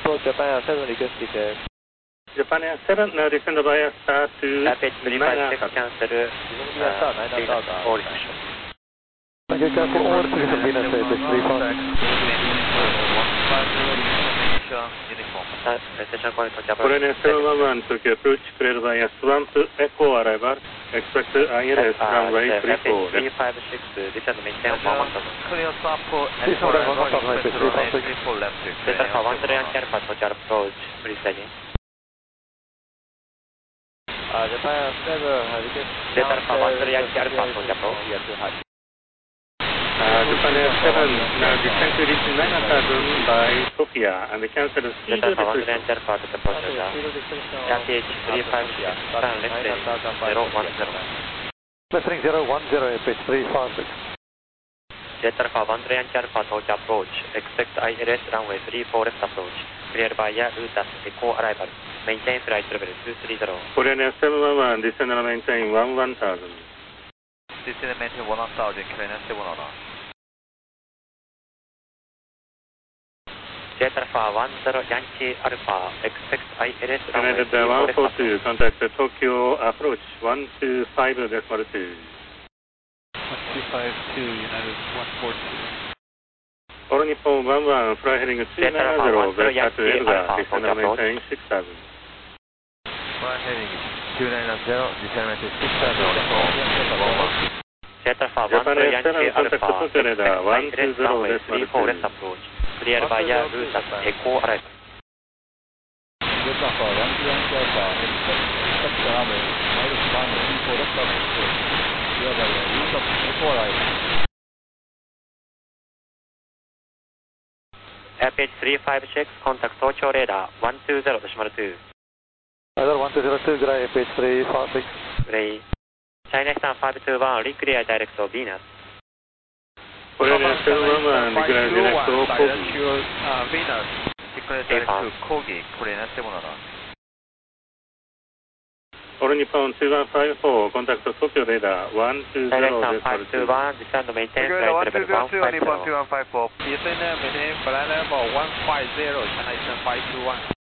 approach Japan 7 request declare. Japan Air 7, now descend via star to Airpage 356 cancel. All restriction. Thank you, cancel all restriction Venus Airpage 356. Station calling to Japan. Korean Air 711 Tokyo approach cleared via Swamp Echo arrival. Expect ILS runway 34. 356, descend maintain 110. Clear stop for Please hold on 1,000 Airpage 356. 34 left. Delta Alpha 1 Yankee Alpha to approach, please again. Japan 7 request. Delta Alpha 1 Yankee Alpha to approach. Yes, too high. Japan Air 7, now descend to reach 9,000 by Sofia and cancel the speed Delta Alpha 1 restriction. Yankee Alpha to approach. Airpage 356, turn left heading 010. Left heading 010 Airpage 356. Delta Alpha 1 Yankee Alpha to approach, expect ILS runway 34 left approach, cleared via Utas Echo arrival, maintain flight level 230. Korean Air 711 descend and maintain 1000. Descend maintain 1000, Korean 711. Delta Alpha 10 Yankee Alpha, expect ILS runway United 34 left approach. 142, contact Tokyo approach 125.2. 252 United 142. All Nippon 11, fly heading 290, Delta to Elga, descend and maintain 6000. Fly heading 290, descend maintain 6000. Delta Alpha 1 Japan Air 7, Yankee contact Alpha, Tokyo radar ILS runway 34 left 120.2. approach, cleared via Utas Echo arrival. Delta Alpha 1 Yankee Alpha, expect runway -1 left approach. Clear by Utas Echo arrival. Airpage 356, contact Tokyo radar 120.2. Radar 1202, Gray Airpage 356. Gray. China Eastern 521, reclear direct to Venus. Korean Air 711, declare direct to Direct Kogi. to Venus. Declare direct to Kogi, Korean 711. All Nippon 2154, contact Tokyo radar China Eastern 120.2. 521, descend to maintain flight level 120, Nippon 150. 2154. Descend maintain flight level 150, China Eastern 521.